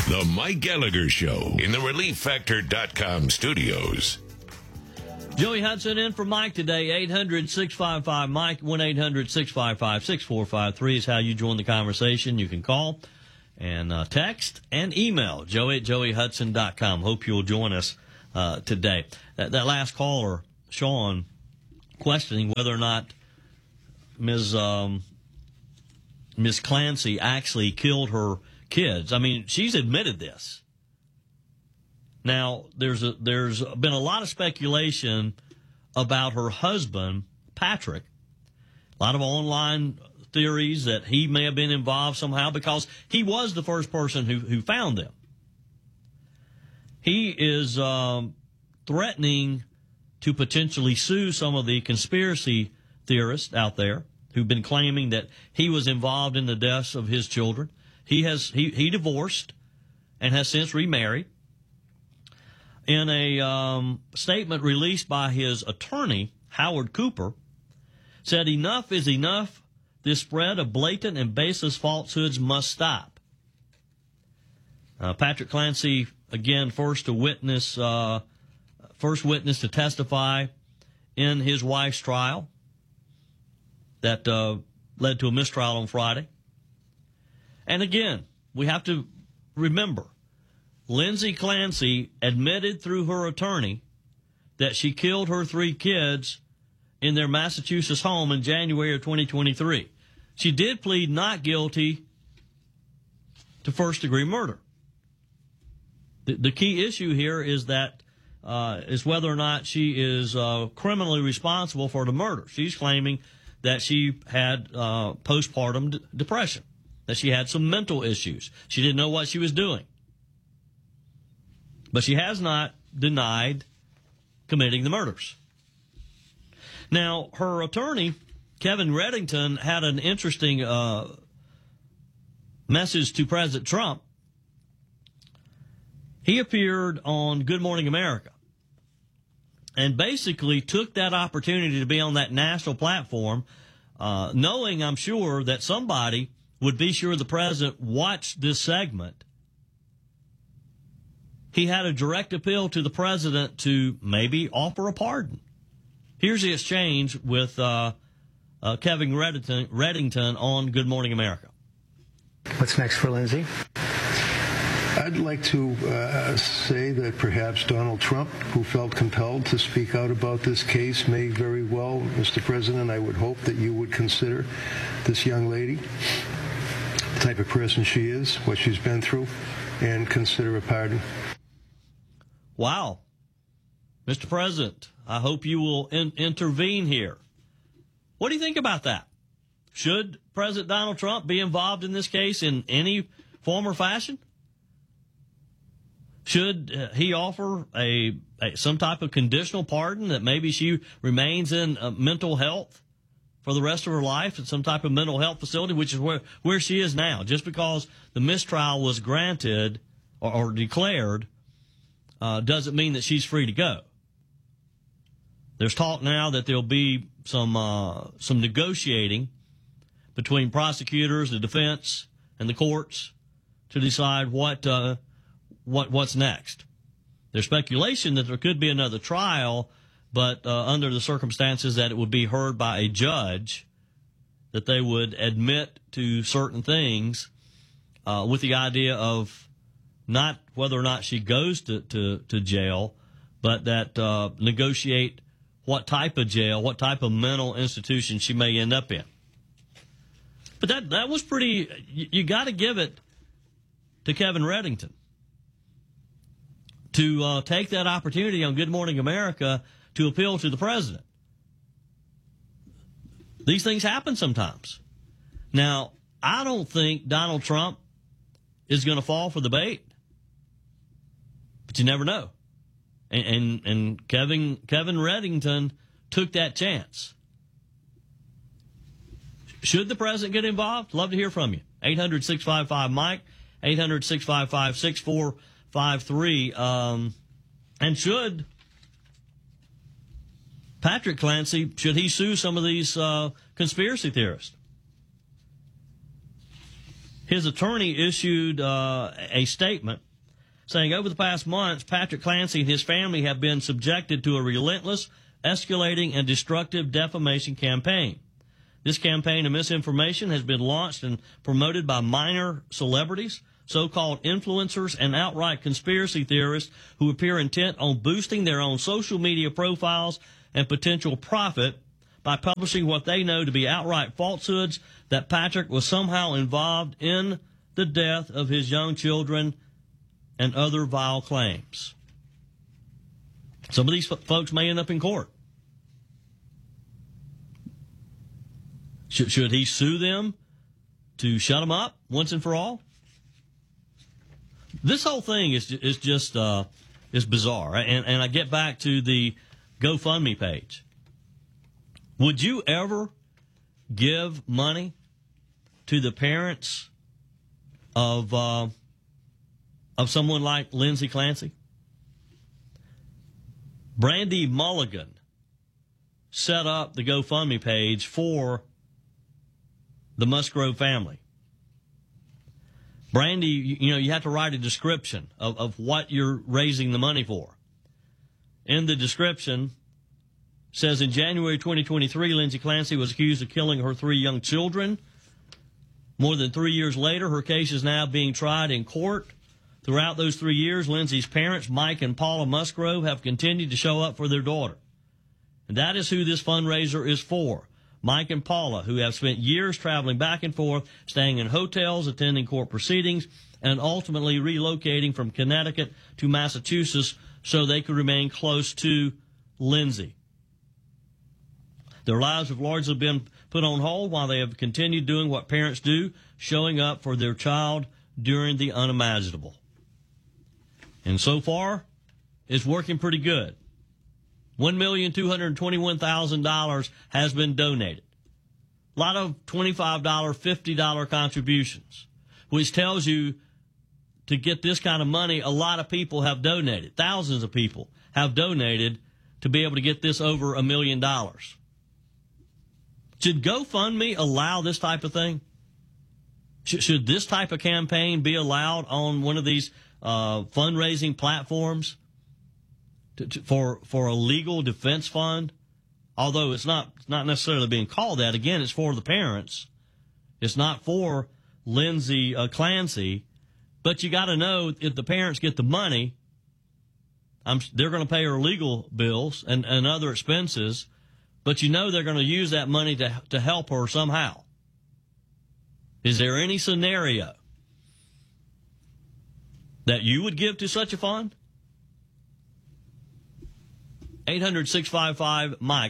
The Mike Gallagher Show in the ReliefFactor.com studios. Joey Hudson in for Mike today. 800-655-Mike. 1-800-655-6453 is how you join the conversation. You can call and text and email. Joey at joeyhudson.com. Hope you'll join us today. That last caller, Sean, questioning whether or not Ms. Clancy actually killed her kids. I mean, she's admitted this. Now, there's been a lot of speculation about her husband, Patrick. A lot of online theories that he may have been involved somehow because he was the first person who found them. He is threatening to potentially sue some of the conspiracy theorists out there who've been claiming that he was involved in the deaths of his children. He divorced and has since remarried. In a statement released by his attorney, Howard Cooper, said, "Enough is enough. This spread of blatant and baseless falsehoods must stop." Patrick Clancy, again, first witness to testify in his wife's trial that led to a mistrial on Friday. And again, we have to remember, Lindsay Clancy admitted through her attorney that she killed her 3 kids in their Massachusetts home in January of 2023. She did plead not guilty to first-degree murder. The key issue here is that is whether or not she is criminally responsible for the murder. She's claiming that she had postpartum depression, that she had some mental issues. She didn't know what she was doing. But she has not denied committing the murders. Now, her attorney, Kevin Reddington, had an interesting message to President Trump. He appeared on Good Morning America and basically took that opportunity to be on that national platform, knowing, I'm sure, that somebody would be sure the president watched this segment. He had a direct appeal to the president to maybe offer a pardon. Here's the exchange with Kevin Reddington on Good Morning America. What's next for Lindsay? I'd like to say that perhaps Donald Trump, who felt compelled to speak out about this case, may very well, Mr. President, I would hope that you would consider this young lady, the type of person she is, what she's been through, and consider a pardon. Wow. Mr. President, I hope you will intervene here. What do you think about that? Should President Donald Trump be involved in this case in any form or fashion? Should he offer some type of conditional pardon that maybe she remains in mental health for the rest of her life at some type of mental health facility, which is where she is now? Just because the mistrial was granted or declared doesn't mean that she's free to go. There's talk now that there'll be some negotiating between prosecutors, the defense, and the courts to decide what's next. There's speculation that there could be another trial, but under the circumstances that it would be heard by a judge, that they would admit to certain things with the idea of not whether or not she goes to jail, but that negotiate what type of jail, what type of mental institution she may end up in. But that was pretty, you got to give it to Kevin Reddington to take that opportunity on Good Morning America to appeal to the president. These things happen sometimes. Now, I don't think Donald Trump is going to fall for the bait, but you never know. And Kevin Reddington took that chance. Should the president get involved? Love to hear from you. 800-655-Mike, 800-655-6453. And should Patrick Clancy, should he sue some of these conspiracy theorists? His attorney issued a statement saying, over the past months, Patrick Clancy and his family have been subjected to a relentless, escalating, and destructive defamation campaign. This campaign of misinformation has been launched and promoted by minor celebrities, so-called influencers, and outright conspiracy theorists who appear intent on boosting their own social media profiles and potential profit by publishing what they know to be outright falsehoods that Patrick was somehow involved in the death of his young children and other vile claims. Some of these folks may end up in court. Should he sue them to shut them up once and for all? This whole thing is just bizarre. And I get back to the GoFundMe page. Would you ever give money to the parents of someone like Lindsay Clancy? Brandy Mulligan set up the GoFundMe page for the Musgrove family. Brandy, you have to write a description of what you're raising the money for. In the description, says in January 2023, Lindsay Clancy was accused of killing her 3 young children. More than 3 years later, her case is now being tried in court. Throughout those 3 years, Lindsay's parents, Mike and Paula Musgrove, have continued to show up for their daughter. And that is who this fundraiser is for. Mike and Paula, who have spent years traveling back and forth, staying in hotels, attending court proceedings, and ultimately relocating from Connecticut to Massachusetts so they could remain close to Lindsay. Their lives have largely been put on hold while they have continued doing what parents do, showing up for their child during the unimaginable. And so far, it's working pretty good. $1,221,000 has been donated. A lot of $25, $50 contributions, which tells you to get this kind of money, a lot of people have donated. Thousands of people have donated to be able to get this over $1 million. Should GoFundMe allow this type of thing? Should this type of campaign be allowed on one of these fundraising platforms for a legal defense fund? Although it's not necessarily being called that. Again, it's for the parents. It's not for Lindsay Clancy. But you got to know, if the parents get the money, they're going to pay her legal bills and other expenses. But they're going to use that money to help her somehow. Is there any scenario that you would give to such a fund? 800-655-MIKE,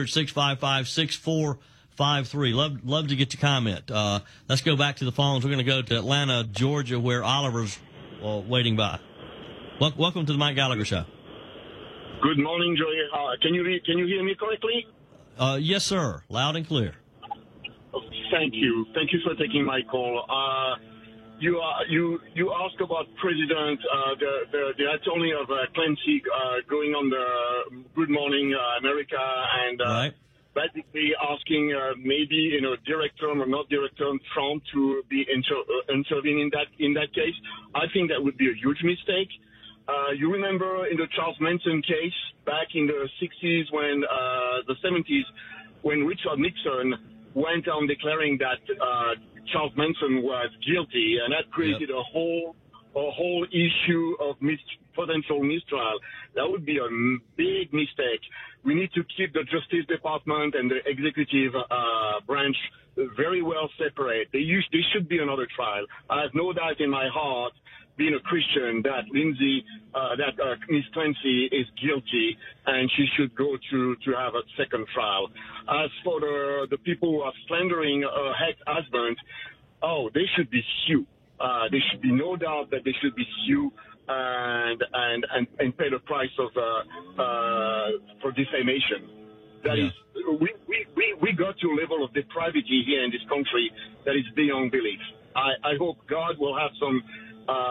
800-655-6453. Love to get your comment. Let's go back to the phones. We're going to go to Atlanta, Georgia, where Oliver's waiting by. Welcome to the Mike Gallagher Show. Good morning, Joey. Can you hear me correctly? Yes, sir. Loud and clear. Thank you. Thank you for taking my call. You asked about President, the attorney of Clancy going on the Good Morning America and right. basically asking maybe Director or not Director Trump to be intervening in that case. I think that would be a huge mistake. You remember in the Charles Manson case back in the 60s the 70s, when Richard Nixon went on declaring that Charles Manson was guilty, and that created a whole issue of potential mistrial. That would be a big mistake. We need to keep the Justice Department and the executive branch very well separate. There should be another trial. I have no doubt in my heart, being a Christian, that Miss Clancy is guilty and she should go to have a second trial. As for the people who are slandering her ex-husband, they should be sued. There should be no doubt that they should be sued and pay the price of for defamation. That is, we got to a level of depravity here in this country that is beyond belief. I hope God will have some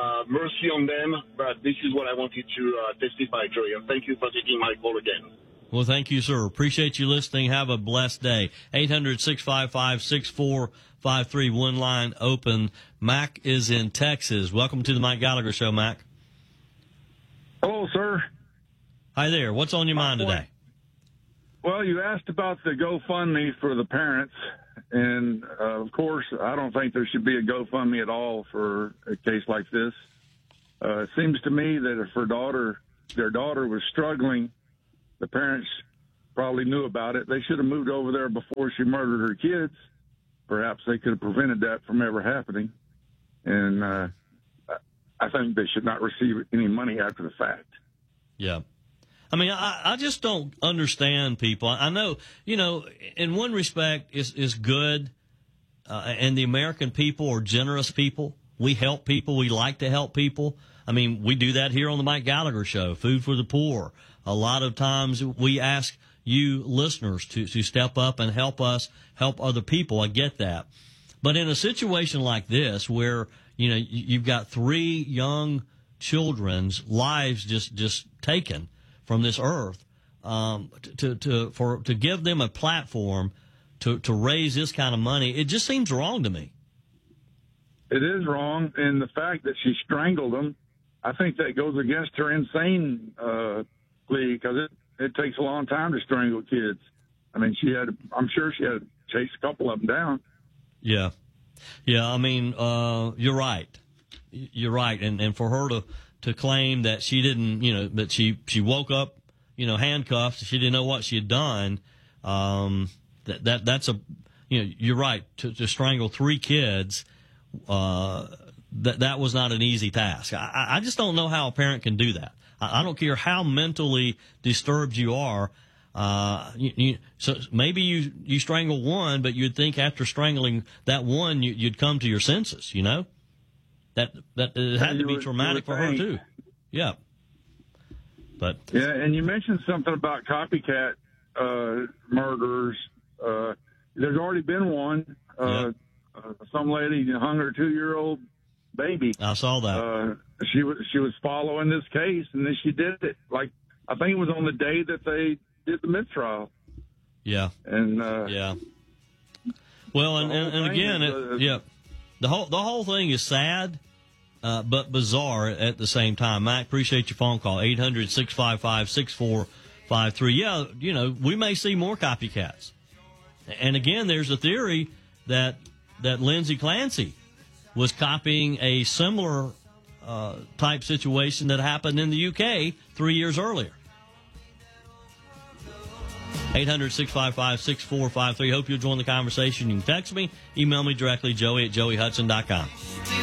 mercy on them, but this is what I wanted to testify, Joey. Thank you for taking my call again. Well, thank you, sir. Appreciate you listening. Have a blessed day. 800-655-6453. One line open. Mac is in Texas. Welcome to the Mike Gallagher Show, Mac. Hello, sir. Hi there. What's on your mind today? Well, you asked about the GoFundMe for the parents. And, of course, I don't think there should be a GoFundMe at all for a case like this. It seems to me that if their daughter was struggling, the parents probably knew about it. They should have moved over there before she murdered her kids. Perhaps they could have prevented that from ever happening. And I think they should not receive any money after the fact. Yeah. I mean, I just don't understand people. I know, in one respect is good, and the American people are generous people. We help people. We like to help people. I mean, we do that here on the Mike Gallagher Show, Food for the Poor. A lot of times we ask you listeners to step up and help us help other people. I get that. But in a situation like this where, you've got 3 young children's lives just taken from this earth, to give them a platform to raise this kind of money, it just seems wrong to me. It is wrong, and the fact that she strangled them, I think that goes against her insane plea, because it takes a long time to strangle kids. I mean, I'm sure she had to chase a couple of them down. Yeah. I mean, you're right. You're right, and for her to claim that she didn't, that she woke up, handcuffed, she didn't know what she had done. That's you're right. To strangle 3 kids, that was not an easy task. I just don't know how a parent can do that. I don't care how mentally disturbed you are. So maybe you strangle one, but you'd think after strangling that one, you'd come to your senses. That it had to be traumatic for her too. Yeah. But yeah, and you mentioned something about copycat murderers. There's already been one. Some lady hung her 2-year-old baby. I saw that. She was following this case, and then she did it. Like, I think it was on the day that they did the mistrial. Yeah. And yeah. Well, and again, the whole thing is sad, but bizarre at the same time. Mac, appreciate your phone call. 800-655-6453. Yeah, we may see more copycats. And again, there's a theory that Lindsay Clancy was copying a similar type situation that happened in the UK 3 years earlier. 800-655-6453. Hope you'll join the conversation. You can text me, email me directly, Joey@joeyhudson.com.